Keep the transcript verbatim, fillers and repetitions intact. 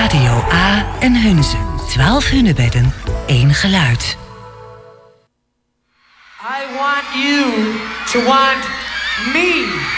Radio A en Hunze. twaalf hunebedden, één geluid. I want you to want me.